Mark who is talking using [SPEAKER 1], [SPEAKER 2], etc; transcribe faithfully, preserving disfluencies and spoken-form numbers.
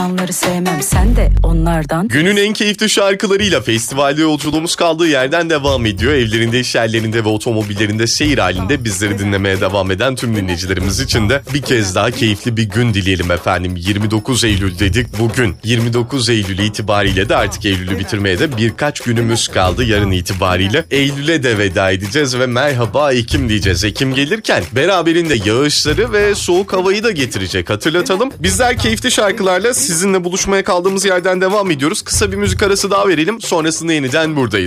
[SPEAKER 1] insanları sevmem, sen de onlardan.
[SPEAKER 2] Günün en keyifli şarkılarıyla festivalde yolculuğumuz kaldığı yerden devam ediyor. Evlerinde, iş yerlerinde ve otomobillerinde seyir halinde bizleri dinlemeye devam eden tüm dinleyicilerimiz için de bir kez daha keyifli bir gün dileyelim efendim. yirmi dokuz Eylül dedik bugün. yirmi dokuz Eylül itibariyle de artık Eylül'ü bitirmeye de birkaç günümüz kaldı. Yarın itibariyle Eylül'e de veda edeceğiz ve merhaba Ekim diyeceğiz. Ekim gelirken beraberinde yağışları ve soğuk havayı da getirecek. Hatırlatalım. Bizler keyifli şarkılarla sizinle buluşmaya kaldığımız yerden devam ediyoruz. Kısa bir müzik arası daha verelim. Sonrasında yeniden buradayız.